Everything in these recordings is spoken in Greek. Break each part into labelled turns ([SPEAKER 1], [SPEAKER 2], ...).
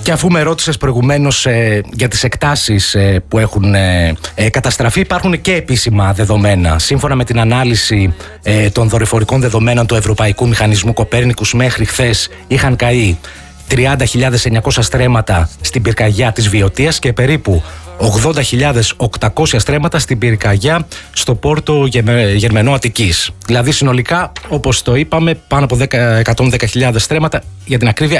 [SPEAKER 1] Και αφού με ρώτησες προηγουμένως για τις εκτάσεις που έχουν καταστραφεί, υπάρχουν και επίσημα δεδομένα. Σύμφωνα με την ανάλυση των δορυφορικών δεδομένων του Ευρωπαϊκού Μηχανισμού Κοπέρνικους, μέχρι χθες είχαν καεί 30.900 στρέμματα στην πυρκαγιά της Βιωτίας και περίπου 80.800 στρέμματα στην πυρκαγιά στο πόρτο Γερμενό Αττικής. Δηλαδή συνολικά, όπως το είπαμε, πάνω από 110.000 στρέμματα, για την ακρίβεια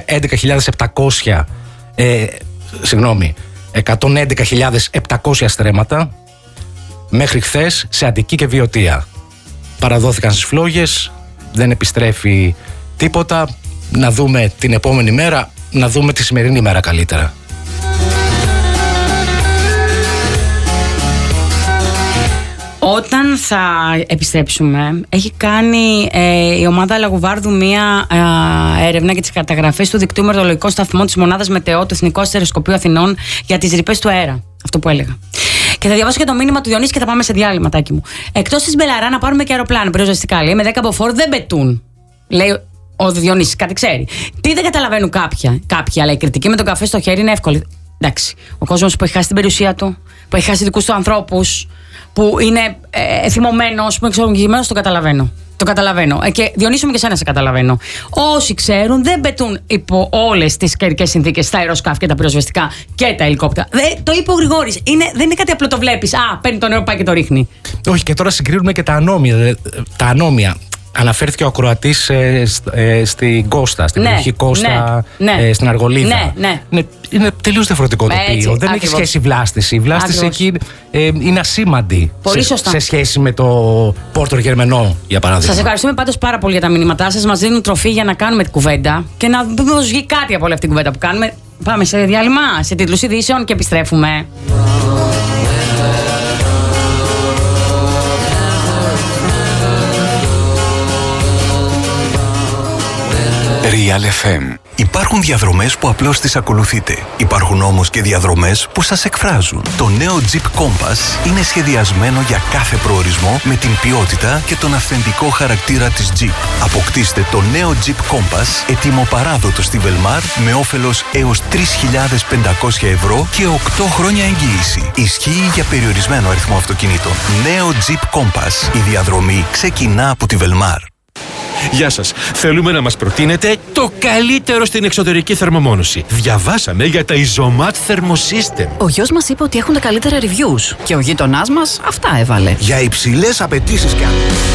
[SPEAKER 1] 111.700 στρέμματα μέχρι χθες σε Αττική και Βιωτία. Παραδόθηκαν στις φλόγες, δεν επιστρέφει τίποτα. Να δούμε την επόμενη μέρα, να δούμε τη σημερινή μέρα καλύτερα.
[SPEAKER 2] Όταν θα επιστρέψουμε, έχει κάνει η ομάδα Λαγουβάρδου μία έρευνα για τις καταγραφές του δικτύου μετεωρολογικών σταθμών της Μονάδας Μετεώ του Εθνικού Αστεροσκοπείου Αθηνών για τις ρηπές του αέρα. Αυτό που έλεγα. Και θα διαβάσω και το μήνυμα του Διονύση και θα πάμε σε διάλειμμα, τάκι μου. Εκτός της Μπελαρά να πάρουμε και αεροπλάνο. Πυροσβεστικά λέει, με 10 μποφόρ δεν πετούν. Λέει ο Διονύσης, κάτι ξέρει. Τι δεν καταλαβαίνουν κάποιοι, αλλά η κριτική με τον καφέ στο χέρι είναι εύκολη. Εντάξει. Ο κόσμος που έχει χάσει την περιουσία του, που έχει χάσει δικούς του ανθρώπους, που είναι θυμωμένος, που είναι εξοργισμένος, το καταλαβαίνω. Το καταλαβαίνω. Και Διονύσου μου και εσένα σε καταλαβαίνω. Όσοι ξέρουν δεν πετούν υπό όλες τις καιρικές συνθήκες στα αεροσκάφη και τα πυροσβεστικά και τα ελικόπτερα. Το είπε ο Γρηγόρης. Δεν είναι κάτι απλό, το βλέπεις. Παίρνει το νερό, πάει και το ρίχνει.
[SPEAKER 1] Όχι, και τώρα συγκρίνουμε και τα ανώμια. Αναφέρθηκε ο ακροατής στην Κώστα, στην περιοχή Κώστα, στην Αργολίδα. Ναι. Είναι τελείως διαφορετικό τοπίο. Δεν έχει σχέση η βλάστηση. Η βλάστηση εκεί είναι ασήμαντη σε σχέση με το Πόρτο Γερμενό, για παράδειγμα. Σας
[SPEAKER 2] ευχαριστούμε πάντως πάρα πολύ για τα μηνύματά σας. Μας δίνουν τροφή για να κάνουμε την κουβέντα και να μας βγει κάτι από όλη αυτή την κουβέντα που κάνουμε. Πάμε σε διάλειμμα, σε τίτλους ειδήσεων και επιστρέφουμε.
[SPEAKER 3] Real FM. Υπάρχουν διαδρομές που απλώς τις ακολουθείτε. Υπάρχουν όμως και διαδρομές που σας εκφράζουν. Το νέο Jeep Compass είναι σχεδιασμένο για κάθε προορισμό με την ποιότητα και τον αυθεντικό χαρακτήρα της Jeep. Αποκτήστε το νέο Jeep Compass έτοιμο παράδοτο στη Velmar με όφελος έως 3.500 ευρώ και 8 χρόνια εγγύηση. Ισχύει για περιορισμένο αριθμό αυτοκινήτων. Νέο Jeep Compass. Η διαδρομή ξεκινά από τη Velmar.
[SPEAKER 4] Γεια σας. Θέλουμε να μας προτείνετε το καλύτερο στην εξωτερική θερμομόνωση. Διαβάσαμε για τα Isomat Thermosystem.
[SPEAKER 5] Ο γιος μας είπε ότι έχουν τα καλύτερα reviews και ο γείτονάς μας αυτά έβαλε.
[SPEAKER 6] Για υψηλές απαιτήσεις κι αν.